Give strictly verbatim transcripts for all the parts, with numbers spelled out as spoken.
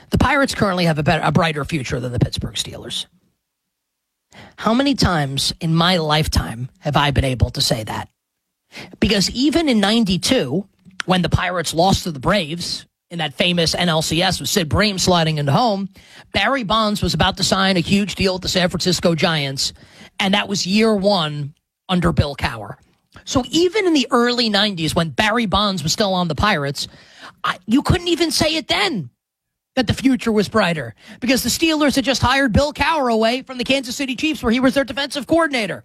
The Pirates currently have a, better, a brighter future than the Pittsburgh Steelers. How many times in my lifetime have I been able to say that? Because even in ninety-two, when the Pirates lost to the Braves in that famous N L C S with Sid Bream sliding into home, Barry Bonds was about to sign a huge deal with the San Francisco Giants, and that was year one under Bill Cowher. So even in the early nineties, when Barry Bonds was still on the Pirates, I, you couldn't even say it then that the future was brighter because the Steelers had just hired Bill Cowher away from the Kansas City Chiefs where he was their defensive coordinator.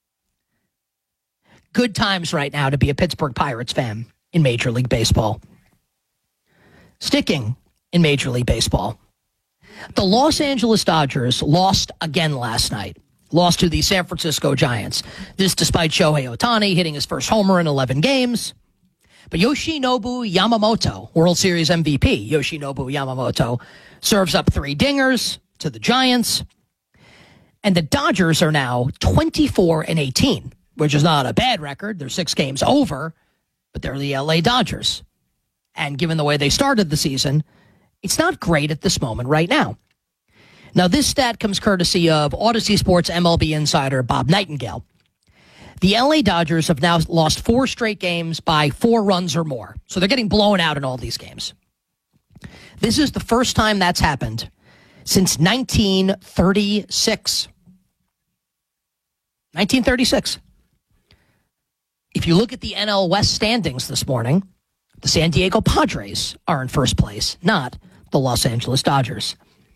Good times right now to be a Pittsburgh Pirates fan in Major League Baseball. Sticking in Major League Baseball, the Los Angeles Dodgers lost again last night. Lost to the San Francisco Giants. This despite Shohei Ohtani hitting his first homer in eleven games. But Yoshinobu Yamamoto, World Series M V P, Yoshinobu Yamamoto, serves up three dingers to the Giants. And the Dodgers are now twenty-four and eighteen, which is not a bad record. They're six games over, but they're the L A Dodgers. And given the way they started the season, it's not great at this moment right now. Now, this stat comes courtesy of Odyssey Sports M L B insider Bob Nightingale. The L A Dodgers have now lost four straight games by four runs or more. So they're getting blown out in all these games. This is the first time that's happened since nineteen thirty-six. nineteen thirty-six. If you look at the N L West standings this morning, the San Diego Padres are in first place, not the Los Angeles Dodgers.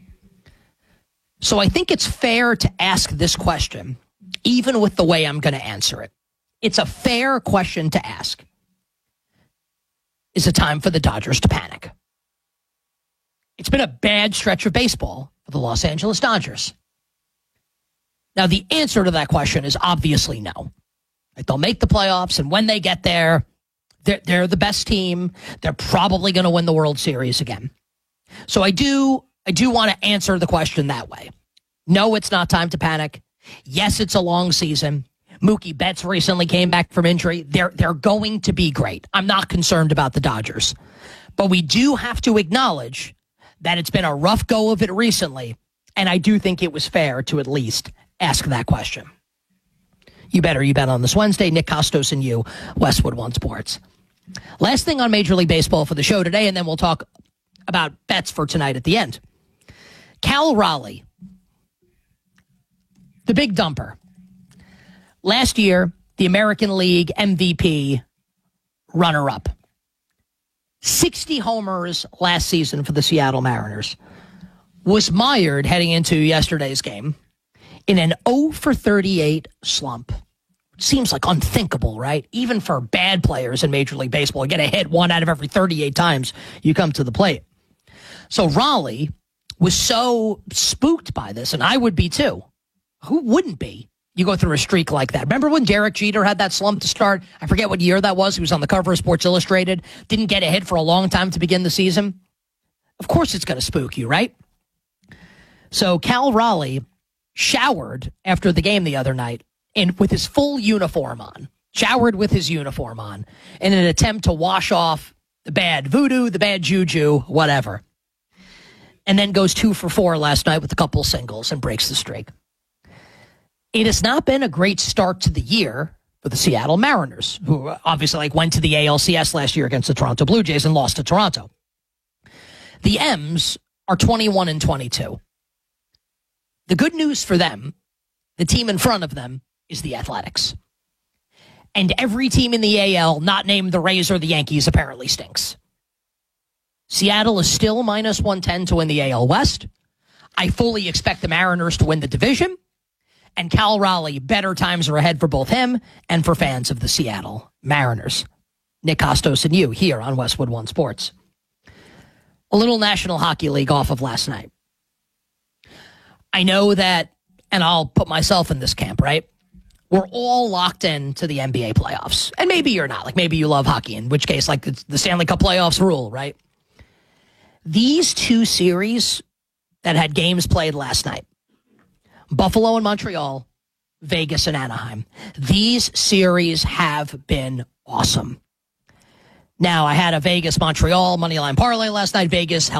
So I think it's fair to ask this question, even with the way I'm going to answer it. It's a fair question to ask. Is it time for the Dodgers to panic? It's been a bad stretch of baseball for the Los Angeles Dodgers. Now, the answer to that question is obviously no. Like, they'll make the playoffs, and when they get there, they're, they're the best team. They're probably going to win the World Series again. So I do... I do want to answer the question that way. No, it's not time to panic. Yes, it's a long season. Mookie Betts recently came back from injury. They're, they're going to be great. I'm not concerned about the Dodgers. But we do have to acknowledge that it's been a rough go of it recently, and I do think it was fair to at least ask that question. You better, you bet on this Wednesday. Nick Costos and you, Westwood One Sports. Last thing on Major League Baseball for the show today, and then we'll talk about bets for tonight at the end. Cal Raleigh, the big dumper. Last year, the American League M V P runner-up. sixty homers last season for the Seattle Mariners. Was mired heading into yesterday's game in an oh for thirty-eight slump. Seems like unthinkable, right? Even for bad players in Major League Baseball, you get a hit one out of every thirty-eight times you come to the plate. So Raleigh was so spooked by this, and I would be too. Who wouldn't be? You go through a streak like that. Remember when Derek Jeter had that slump to start? I forget what year that was. He was on the cover of Sports Illustrated. Didn't get a hit for a long time to begin the season. Of course it's going to spook you, right? So Cal Raleigh showered after the game the other night and with his full uniform on. Showered with his uniform on in an attempt to wash off the bad voodoo, the bad juju, whatever. And then goes two for four last night with a couple singles and breaks the streak. It has not been a great start to the year for the Seattle Mariners, who obviously like went to the A L C S last year against the Toronto Blue Jays and lost to Toronto. The M's are twenty-one and twenty-two. The good news for them, the team in front of them, is the Athletics. And every team in the A L not named the Rays or the Yankees apparently stinks. Seattle is still minus one ten to win the A L West. I fully expect the Mariners to win the division. And Cal Raleigh, better times are ahead for both him and for fans of the Seattle Mariners. Nick Costos and you here on Westwood One Sports. A little National Hockey League off of last night. I know that, and I'll put myself in this camp, right? We're all locked in to the N B A playoffs. And maybe you're not. Like maybe you love hockey, in which case like the Stanley Cup playoffs rule, right? These two series that had games played last night, Buffalo and Montreal, Vegas and Anaheim. These series have been awesome. Now, I had a Vegas-Montreal moneyline parlay last night. Vegas